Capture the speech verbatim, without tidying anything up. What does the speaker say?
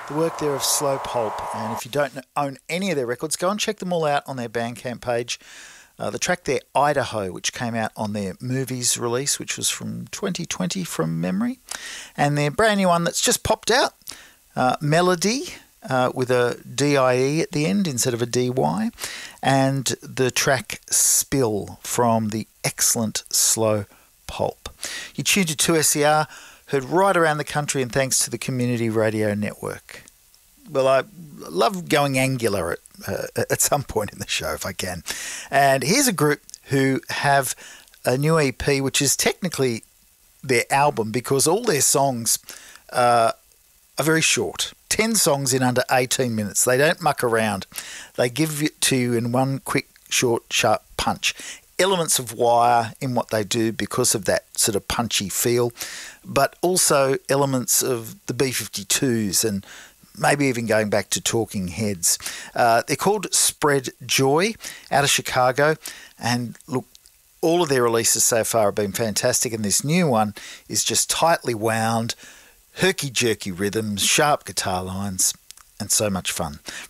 The work there of Slow Pulp. And if you don't own any of their records, go and check them all out on their Bandcamp page. Uh, the track there, Idaho, which came out on their Movies release, which was from twenty twenty from memory. And their brand new one that's just popped out, uh, Melody, uh, with a D I E at the end instead of a D Y. And the track Spill from the excellent Slow Pulp. You tuned to two S E R, heard right around the country, and thanks to the Community Radio Network. Well, I love going angular at, uh, at some point in the show if I can. And here's a group who have a new E P, which is technically their album because all their songs uh, are very short. ten songs in under eighteen minutes. They don't muck around. They give it to you in one quick, short, sharp punch. Elements of Wire in what they do because of that sort of punchy feel, but also elements of the B fifty-twos and maybe even going back to Talking Heads. Uh, they're called Spread Joy, out of Chicago, and look, all of their releases so far have been fantastic, and this new one is just tightly wound, herky-jerky rhythms, sharp guitar lines, and so much fun.